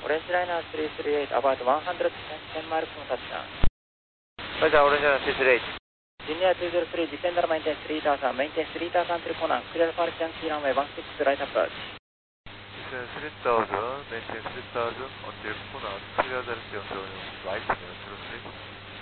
Orange liner 338, about 110 miles from touchdown. Roger, Orange liner 338. Linear 203, descender maintain 3000, maintain 3000 till Conan, clear departure Yankee runway 16 right approach. Descend 3000, maintain 3000 until Conan, clear direction right, 03.